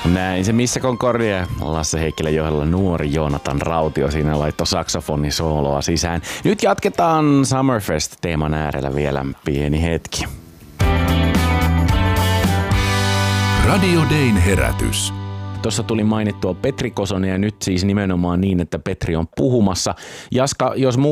Näin se Missä Concordia. Lasse Heikkilän johdolla nuori Joonatan Rautio siinä laittoi saksofonisooloa sisään. Nyt jatketaan Summerfest-teeman äärellä vielä pieni hetki. Radio Dayn herätys. Tuossa tuli mainittua Petri Kosonen ja nyt siis nimenomaan niin, että Petri on puhumassa. Jaska, jos